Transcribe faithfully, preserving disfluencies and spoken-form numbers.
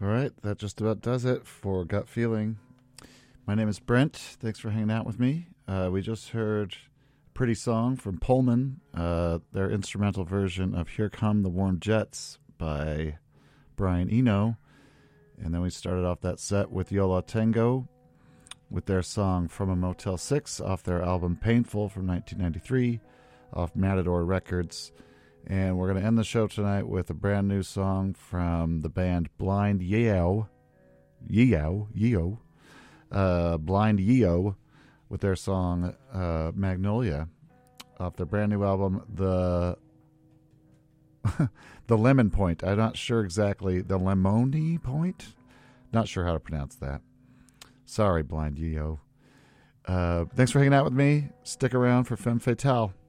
All right, that just about does it for Gut Feeling. My name is Brent. Thanks for hanging out with me. Uh, we just heard a pretty song from Pullman, uh, their instrumental version of Here Come the Warm Jets by Brian Eno. And then we started off that set with Yo La Tengo with their song From a Motel six off their album Painful from nineteen ninety-three off Matador Records. And we're going to end the show tonight with a brand new song from the band Blind Yeo. Yeo. Yeo. Uh, Blind Yeo with their song uh, Magnolia off their brand new album, The The Lemon Point. I'm not sure exactly. The Lemony Point? Not sure how to pronounce that. Sorry, Blind Yeo. Uh, thanks for hanging out with me. Stick around for Femme Fatale.